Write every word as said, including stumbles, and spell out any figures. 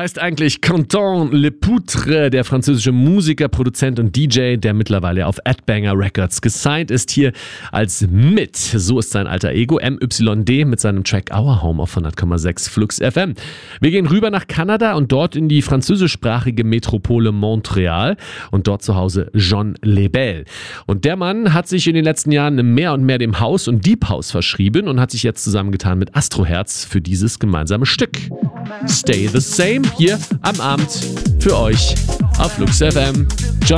heißt eigentlich Quentin Lepoutre, der französische Musiker, Produzent und D J, der mittlerweile auf Adbanger Records gesigned ist, hier als Mit. So ist sein alter Ego, M Y D, mit seinem Track Our Home auf hundert Komma sechs Flux F M. Wir gehen rüber nach Kanada und dort in die französischsprachige Metropole Montreal und dort zu Hause John Lebel. Und der Mann hat sich in den letzten Jahren mehr und mehr dem House und Deep House verschrieben und hat sich jetzt zusammengetan mit Astroherz für dieses gemeinsame Stück. Stay the Same hier am Abend für euch auf Flux F M. John